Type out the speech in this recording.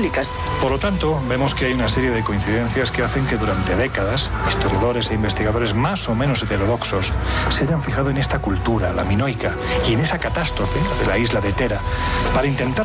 públicas. Por lo tanto, vemos que hay una serie de coincidencias que hacen que durante décadas historiadores e investigadores más o menos heterodoxos se hayan fijado en esta cultura, la minoica, y en esa catástrofe de la isla de Thera, para intentar